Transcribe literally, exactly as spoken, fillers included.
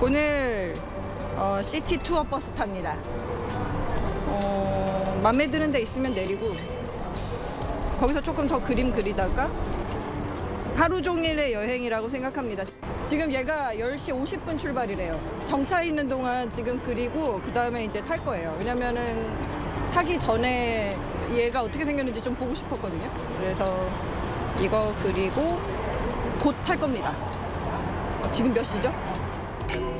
오늘 어, 시티 투어 버스 탑니다. 어, 맘에 드는 데 있으면 내리고 거기서 조금 더 그림 그리다가 하루 종일의 여행이라고 생각합니다. 지금 얘가 열 시 오십 분 출발이래요. 정차해 있는 동안 지금 그리고 그 다음에 이제 탈 거예요. 왜냐면은 타기 전에 얘가 어떻게 생겼는지 좀 보고 싶었거든요. 그래서 이거 그리고 곧 탈 겁니다. 어, 지금 몇 시죠?